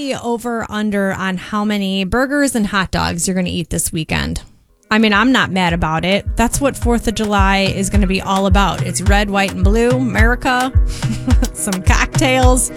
the over under on how many burgers and hot dogs you're going to eat this weekend. I mean, I'm not mad about it. That's what 4th of July is going to be all about. It's red, white, and blue, America, some cocktails.